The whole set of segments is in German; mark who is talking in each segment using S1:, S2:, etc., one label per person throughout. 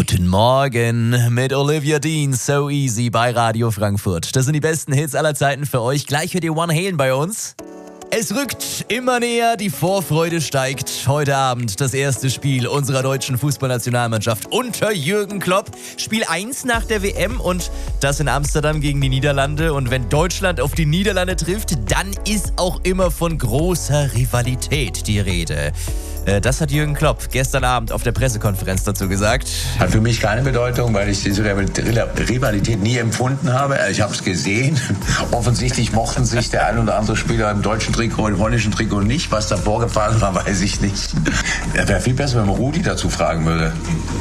S1: Guten Morgen mit Olivia Dean, So Easy bei Radio Frankfurt. Das sind die besten Hits aller Zeiten für euch. Gleich hört ihr One Halen bei uns. Es rückt immer näher, die Vorfreude steigt. Heute Abend das erste Spiel unserer deutschen Fußballnationalmannschaft unter Jürgen Klopp. Spiel 1 nach der WM und das in Amsterdam gegen die Niederlande. Und wenn Deutschland auf die Niederlande trifft, dann ist auch immer von großer Rivalität die Rede. Das hat Jürgen Klopp gestern Abend auf der Pressekonferenz dazu gesagt.
S2: Hat für mich keine Bedeutung, weil ich diese Rivalität nie empfunden habe. Ich habe es gesehen. Offensichtlich mochten sich der ein oder andere Spieler im deutschen Trikot, im holländischen Trikot nicht. Was da vorgefallen war, weiß ich nicht. Wäre viel besser, wenn man Rudi dazu fragen würde.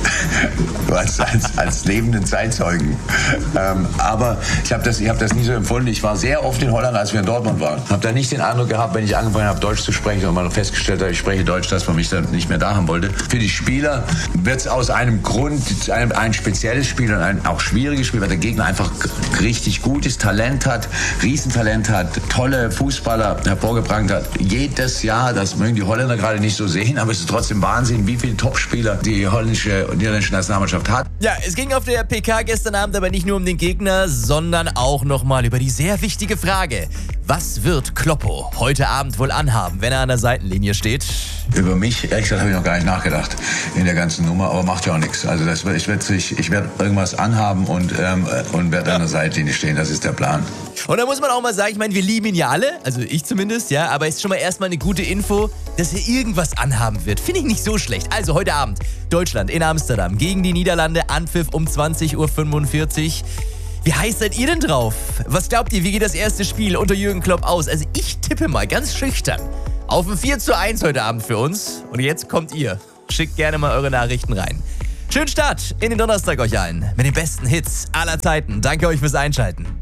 S2: als lebenden Zeitzeugen. Aber ich habe das nie so empfunden. Ich war sehr oft in Holland, als wir in Dortmund waren. Ich habe da nicht den Eindruck gehabt, wenn ich angefangen habe, Deutsch zu sprechen und mal festgestellt habe, ich spreche Deutsch, dass man mich dann nicht mehr da haben wollte. Für die Spieler wird es aus einem Grund, ein spezielles Spiel und ein auch schwieriges Spiel, weil der Gegner einfach richtig gutes Talent hat, Riesentalent hat, tolle Fußballer hervorgebracht hat. Jedes Jahr, das mögen die Holländer gerade nicht so sehen, aber es ist trotzdem Wahnsinn, wie viele Topspieler die holländische und niederländische Nationalmannschaft hat.
S1: Ja, es ging auf der PK gestern Abend aber nicht nur um den Gegner, sondern auch nochmal über die sehr wichtige Frage: Was wird Kloppo heute Abend wohl anhaben, wenn er an der Seitenlinie steht?
S2: Über mich, ehrlich gesagt, habe ich noch gar nicht nachgedacht in der ganzen Nummer, aber macht ja auch nichts. Also ich werde irgendwas anhaben und werde an der Seitenlinie stehen, das ist der Plan.
S1: Und da muss man auch mal sagen, ich meine, wir lieben ihn ja alle, also ich zumindest, ja, aber es ist schon mal erstmal eine gute Info, dass er irgendwas anhaben wird. Finde ich nicht so schlecht. Also heute Abend Deutschland in Amsterdam gegen die Niederlande, Anpfiff um 20:45 Uhr. Wie heiß seid ihr denn drauf? Was glaubt ihr, wie geht das erste Spiel unter Jürgen Klopp aus? Also ich tippe mal ganz schüchtern auf ein 4:1 heute Abend für uns. Und jetzt kommt ihr. Schickt gerne mal eure Nachrichten rein. Schönen Start in den Donnerstag euch allen mit den besten Hits aller Zeiten. Danke euch fürs Einschalten.